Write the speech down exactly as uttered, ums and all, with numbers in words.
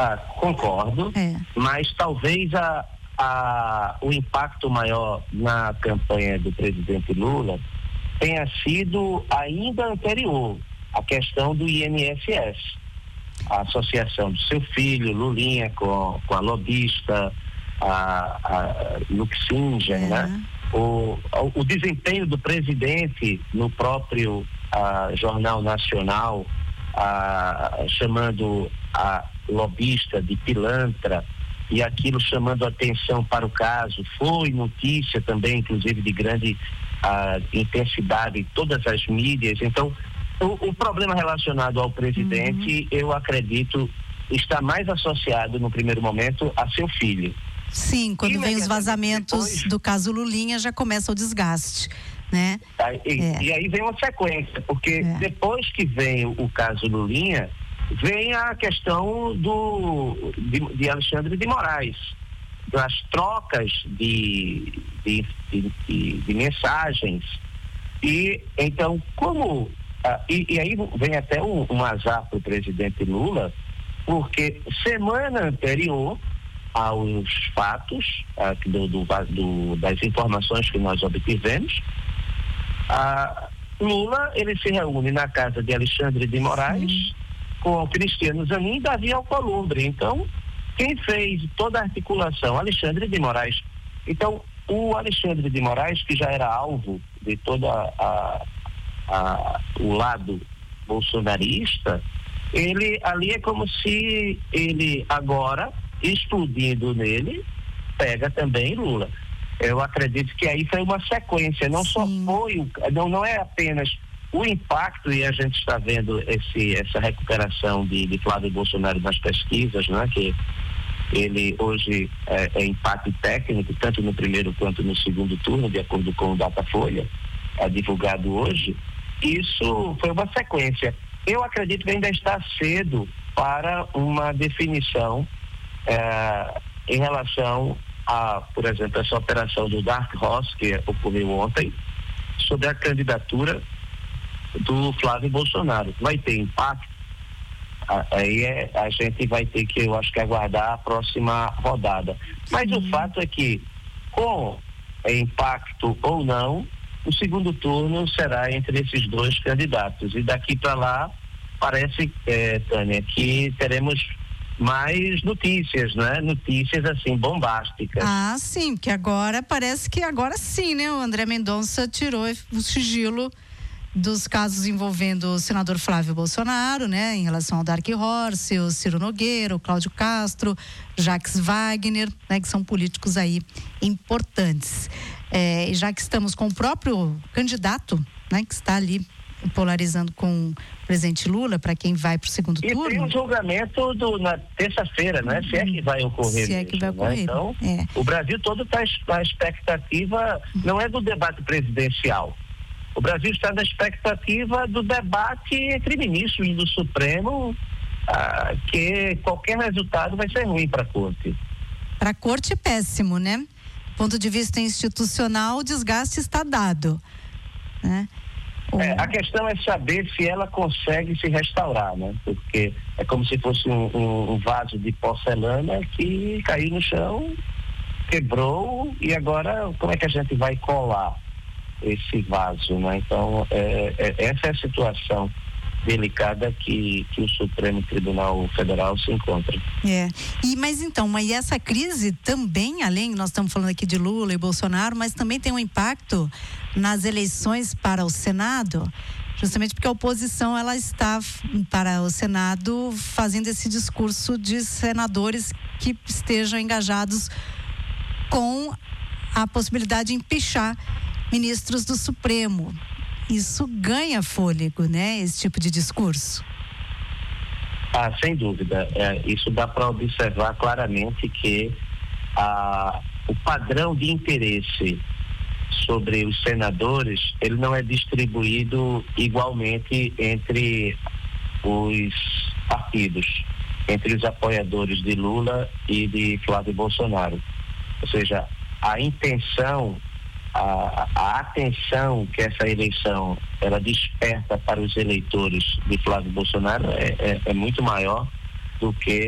Ah, concordo, É. mas talvez a, a, o impacto maior na campanha do presidente Lula tenha sido ainda anterior, a questão do I N S S, a associação do seu filho, Lulinha, com, com a lobista, a, a Luxinja, É. né? O, o desempenho do presidente no próprio a, Jornal Nacional, a, chamando a lobista de pilantra, e aquilo chamando atenção para o caso, foi notícia também, inclusive de grande a, intensidade em todas as mídias. Então, o, o problema relacionado ao presidente, uhum. eu acredito, está mais associado no primeiro momento a seu filho. Sim, quando vem os vazamentos depois, do caso Lulinha, já começa o desgaste, né? Tá, e, é. e aí vem uma sequência, porque é. depois que vem o, o caso Lulinha, vem a questão do, de, de Alexandre de Moraes, das trocas de, de, de, de, de mensagens. E então, como... Ah, e, e aí vem até um, um azar para o presidente Lula, porque semana anterior aos fatos, ah, do, do, do, das informações que nós obtivemos, ah, Lula, ele se reúne na casa de Alexandre de Moraes, Sim. com Cristiano Zanin e Davi Alcolumbre. Então, quem fez toda a articulação? Alexandre de Moraes. Então, o Alexandre de Moraes, que já era alvo de toda a, a, o lado bolsonarista, ele ali é como se ele agora, explodindo nele, pega também Lula. Eu acredito que aí foi uma sequência, não Sim. só foi, o, não, não é apenas o impacto, e a gente está vendo esse, essa recuperação de, de Flávio Bolsonaro nas pesquisas, né, que ele hoje é, é empate técnico, tanto no primeiro quanto no segundo turno, de acordo com o Datafolha, é divulgado hoje. Isso foi uma sequência. Eu acredito que ainda está cedo para uma definição É, em relação a, por exemplo, essa operação do Dark Horse que ocorreu ontem, sobre a candidatura do Flávio Bolsonaro. Vai ter impacto? Aí é, a gente vai ter que, eu acho que, aguardar a próxima rodada. Mas Sim. o fato é que, com impacto ou não, o segundo turno será entre esses dois candidatos. E daqui para lá, parece, é, Tânia, que teremos mais notícias, né? Notícias assim, bombásticas. Ah, sim, porque agora parece que agora sim, né? O André Mendonça tirou o sigilo dos casos envolvendo o senador Flávio Bolsonaro, né? Em relação ao Dark Horse, o Ciro Nogueira, o Cláudio Castro, Jacques Wagner, né? Que são políticos aí importantes. É, e já que estamos com o próprio candidato, né? Que está ali polarizando com o presidente Lula, para quem vai para o segundo e turno. E tem um julgamento do, na terça-feira, né? Se é que vai ocorrer. Se é que vai mesmo, ocorrer. Né? Então, é. o Brasil todo está na expectativa, não é do debate presidencial. O Brasil está na expectativa do debate entre ministros e do Supremo, ah, que qualquer resultado vai ser ruim para a Corte. Para a Corte, péssimo, né? Do ponto de vista institucional, o desgaste está dado, né? É, a questão é saber se ela consegue se restaurar, né? Porque é como se fosse um, um, um vaso de porcelana que caiu no chão, quebrou, e agora como é que a gente vai colar esse vaso, né? Então, é, é, essa é a situação delicada que, que o Supremo Tribunal Federal se encontra. É. E, mas então, mas essa crise também, além, nós estamos falando aqui de Lula e Bolsonaro, mas também tem um impacto nas eleições para o Senado, justamente porque a oposição, ela está para o Senado fazendo esse discurso de senadores que estejam engajados com a possibilidade de empichar ministros do Supremo. Isso ganha fôlego, né? Esse tipo de discurso. Ah, sem dúvida. É, isso dá para observar claramente que ah, o padrão de interesse sobre os senadores, ele não é distribuído igualmente entre os partidos, entre os apoiadores de Lula e de Flávio Bolsonaro. Ou seja, a intenção A, a atenção que essa eleição ela desperta para os eleitores de Flávio Bolsonaro é, é, é muito maior do que